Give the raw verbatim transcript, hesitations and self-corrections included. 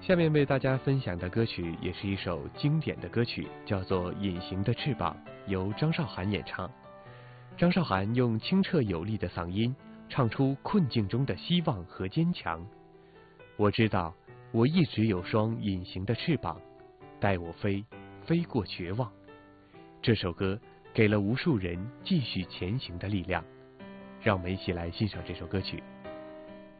下面为大家分享的歌曲也是一首经典的歌曲，叫做《隐形的翅膀》，由张韶涵演唱。张韶涵用清澈有力的嗓音唱出困境中的希望和坚强。我知道我一直有双隐形的翅膀，带我飞，飞过绝望。这首歌给了无数人继续前行的力量。让我们一起来欣赏这首歌曲。